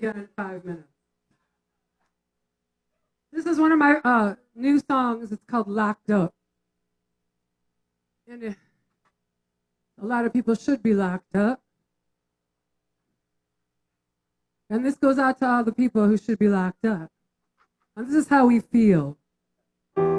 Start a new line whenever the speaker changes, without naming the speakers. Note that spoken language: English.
again in 5 minutes. This is one of my new songs. It's called Locked Up. And a lot of people should be locked up. And this goes out to all the people who should be locked up. And this is how we feel.